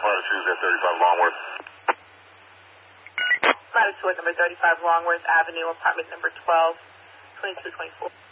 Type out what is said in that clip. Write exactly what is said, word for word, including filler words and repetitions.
Latitude at thirty-five Longworth. Latitude number thirty-five Longworth Avenue, apartment number twelve, twenty-two twenty-four.